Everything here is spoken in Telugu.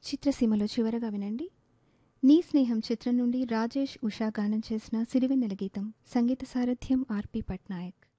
చిత్రసీమలో చివరగా వినండి. 'నీ స్నేహం' చిత్రం నుండి రాజేష్, ఉషా గానం చేసిన సిరివెన్నెల గీతం. సంగీత సారథ్యం ఆర్‌పి పట్నాయక్.